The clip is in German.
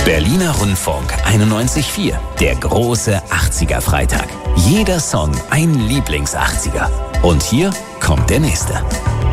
Berliner Rundfunk 91.4, der große 80er-Freitag. Jeder Song ein Lieblings-80er. Und hier kommt der nächste.